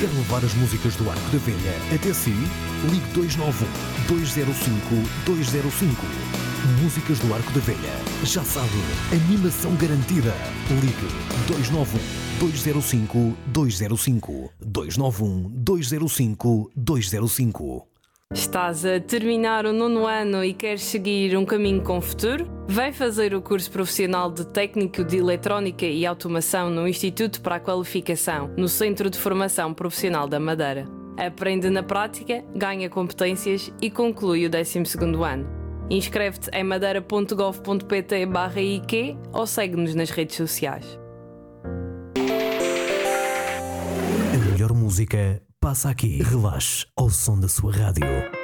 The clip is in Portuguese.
Quer levar as músicas do Arco da Velha até si? Ligue 291-205-205. Músicas do Arco da Velha. Já sabe, animação garantida. Ligue 291-205-205. 291-205-205. Estás a terminar o 9º ano e queres seguir um caminho com futuro? Vem fazer o curso profissional de Técnico de Eletrónica e Automação no Instituto para a Qualificação, no Centro de Formação Profissional da Madeira. Aprende na prática, ganha competências e conclui o 12º ano. Inscreve-te em madeira.gov.pt/IQ ou segue-nos nas redes sociais. A melhor música passa aqui. Relaxe ao som da sua rádio.